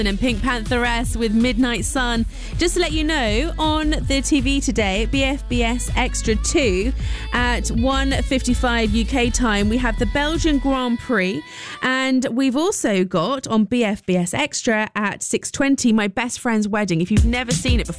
And Pink Pantheress with Midnight Sun. Just to let you know, on the TV today, BFBS Extra 2 at 1:55 UK time, we have the Belgian Grand Prix, and we've also got on BFBS Extra at 6:20 My Best Friend's Wedding. If you've never seen it before,